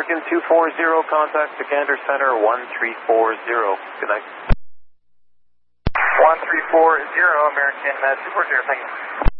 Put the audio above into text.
American 240, contact Gander Center 1340. Good night. 1340, American 240, thank you.